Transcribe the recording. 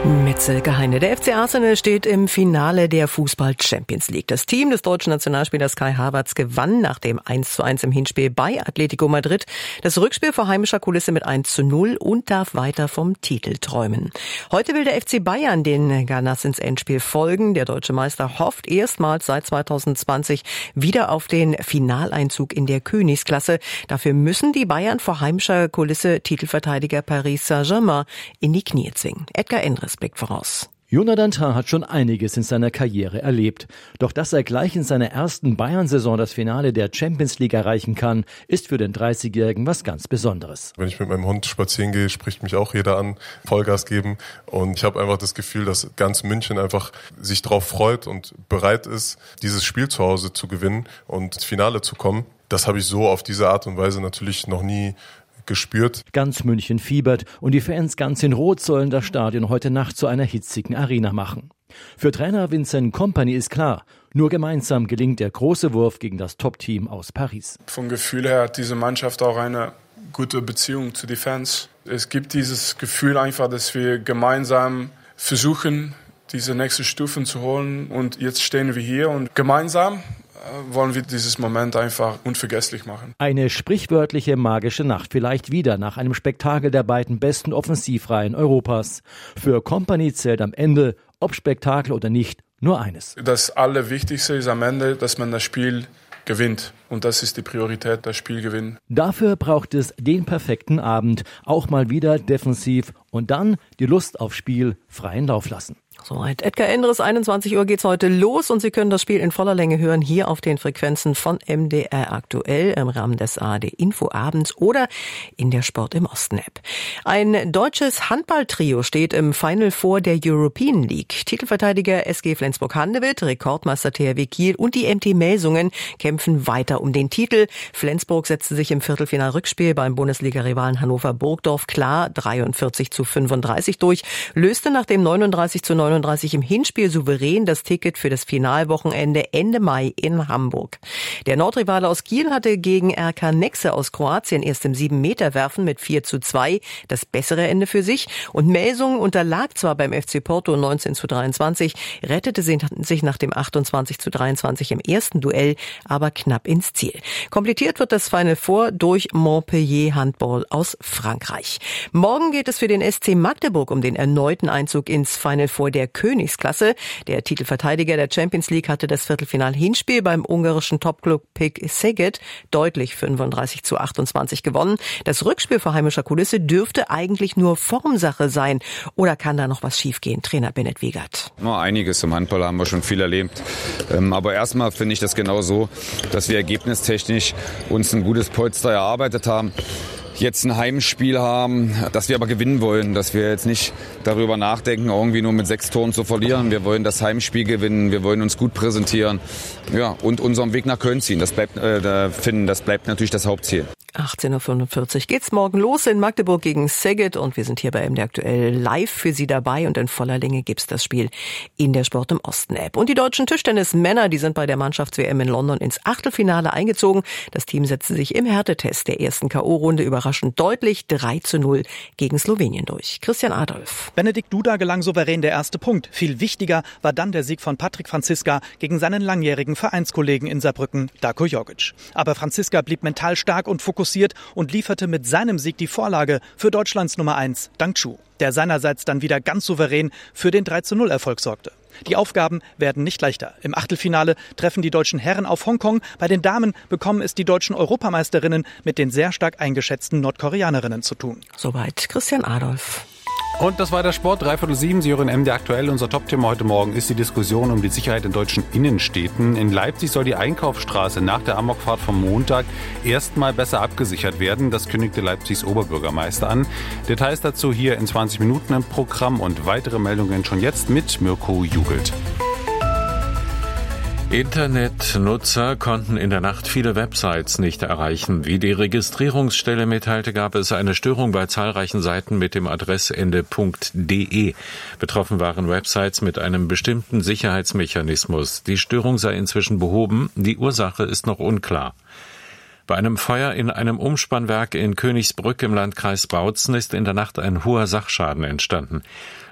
Mit Silke Heine. Der FC Arsenal steht im Finale der Fußball-Champions League. Das Team des deutschen Nationalspielers Kai Havertz gewann nach dem 1:1 im Hinspiel bei Atletico Madrid das Rückspiel vor heimischer Kulisse mit 1:0 und darf weiter vom Titel träumen. Heute will der FC Bayern den Gunners ins Endspiel folgen. Der deutsche Meister hofft erstmals seit 2020 wieder auf den Finaleinzug in der Königsklasse. Dafür müssen die Bayern vor heimischer Kulisse Titelverteidiger Paris Saint-Germain in die Knie zwingen. Edgar Endres blickt voraus. Jonathan Tah hat schon einiges in seiner Karriere erlebt. Doch dass er gleich in seiner ersten Bayern-Saison das Finale der Champions League erreichen kann, ist für den 30-Jährigen was ganz Besonderes. Wenn ich mit meinem Hund spazieren gehe, spricht mich auch jeder an, Vollgas geben. Und ich habe einfach das Gefühl, dass ganz München einfach sich darauf freut und bereit ist, dieses Spiel zu Hause zu gewinnen und ins Finale zu kommen. Das habe ich so auf diese Art und Weise natürlich noch nie gespürt. Ganz München fiebert und die Fans ganz in Rot sollen das Stadion heute Nacht zu einer hitzigen Arena machen. Für Trainer Vincent Kompany ist klar, nur gemeinsam gelingt der große Wurf gegen das Top-Team aus Paris. Vom Gefühl her hat diese Mannschaft auch eine gute Beziehung zu den Fans. Es gibt dieses Gefühl einfach, dass wir gemeinsam versuchen, diese nächste Stufen zu holen. Und jetzt stehen wir hier und gemeinsam wollen wir dieses Moment einfach unvergesslich machen. Eine sprichwörtliche magische Nacht vielleicht wieder nach einem Spektakel der beiden besten Offensivreihen Europas. Für Kompany zählt am Ende, ob Spektakel oder nicht, nur eines. Das Allerwichtigste ist am Ende, dass man das Spiel gewinnt. Und das ist die Priorität, das Spiel gewinnen. Dafür braucht es den perfekten Abend, auch mal wieder defensiv und dann die Lust auf Spiel freien Lauf lassen. Soweit Edgar Endres, 21 Uhr geht's heute los und Sie können das Spiel in voller Länge hören hier auf den Frequenzen von MDR aktuell im Rahmen des ARD Infoabends oder in der Sport im Osten App. Ein deutsches Handballtrio steht im Final Four der European League. Titelverteidiger SG Flensburg-Handewitt, Rekordmeister THW Kiel und die MT Melsungen kämpfen weiter um den Titel. Flensburg setzte sich im Viertelfinal-Rückspiel beim Bundesliga-Rivalen Hannover-Burgdorf klar 43:35 durch, löste nach dem 39:39 im Hinspiel souverän das Ticket für das Finalwochenende Ende Mai in Hamburg. Der Nordrivale aus Kiel hatte gegen RK Nexe aus Kroatien erst im 7-Meter-Werfen mit 4:2 das bessere Ende für sich und Melsungen unterlag zwar beim FC Porto 19:23, rettete sich nach dem 28:23 im ersten Duell, aber knapp ins Ziel. Komplettiert wird das Final Four durch Montpellier Handball aus Frankreich. Morgen geht es für den SC Magdeburg um den erneuten Einzug ins Final Four der Königsklasse. Der Titelverteidiger der Champions League hatte das Viertelfinal-Hinspiel beim ungarischen Topclub PEC Szeged deutlich 35:28 gewonnen. Das Rückspiel vor heimischer Kulisse dürfte eigentlich nur Formsache sein. Oder kann da noch was schiefgehen? Trainer Bennett Wiegert. Einiges im Handball haben wir schon viel erlebt. Aber erstmal finde ich das genau so, dass wir ergebnistechnisch uns ein gutes Polster erarbeitet haben. Jetzt ein Heimspiel haben, dass wir aber gewinnen wollen, dass wir jetzt nicht darüber nachdenken, irgendwie nur mit 6 Toren zu verlieren. Wir wollen das Heimspiel gewinnen, wir wollen uns gut präsentieren, ja, und unseren Weg nach Köln ziehen. Das bleibt natürlich das Hauptziel. 18:45 Uhr geht's morgen los in Magdeburg gegen Szeged und wir sind hier bei MDR aktuell live für Sie dabei und in voller Länge gibt's das Spiel in der Sport im Osten App. Und die deutschen Tischtennismänner, die sind bei der Mannschafts-WM in London ins Achtelfinale eingezogen. Das Team setzte sich im Härtetest der ersten K.O.-Runde überraschend deutlich 3:0 gegen Slowenien durch. Christian Adolf. Benedikt Duda gelang souverän der erste Punkt. Viel wichtiger war dann der Sieg von Patrick Franziska gegen seinen langjährigen Vereinskollegen in Saarbrücken, Darko Jogic. Aber Franziska blieb mental stark und fokussiert und lieferte mit seinem Sieg die Vorlage für Deutschlands Nummer 1, Dang Chu, der seinerseits dann wieder ganz souverän für den 3:0-Erfolg sorgte. Die Aufgaben werden nicht leichter. Im Achtelfinale treffen die deutschen Herren auf Hongkong. Bei den Damen bekommen es die deutschen Europameisterinnen mit den sehr stark eingeschätzten Nordkoreanerinnen zu tun. Soweit Christian Adolf. Und das war der Sport, 6:45. Sie hören MDR aktuell. Unser Top-Thema heute Morgen ist die Diskussion um die Sicherheit in deutschen Innenstädten. In Leipzig soll die Einkaufsstraße nach der Amokfahrt vom Montag erstmal besser abgesichert werden. Das kündigte Leipzigs Oberbürgermeister an. Details dazu hier in 20 Minuten im Programm und weitere Meldungen schon jetzt mit Mirko Jugelt. Internetnutzer konnten in der Nacht viele Websites nicht erreichen. Wie die Registrierungsstelle mitteilte, gab es eine Störung bei zahlreichen Seiten mit dem Adressende .de. Betroffen waren Websites mit einem bestimmten Sicherheitsmechanismus. Die Störung sei inzwischen behoben. Die Ursache ist noch unklar. Bei einem Feuer in einem Umspannwerk in Königsbrück im Landkreis Bautzen ist in der Nacht ein hoher Sachschaden entstanden.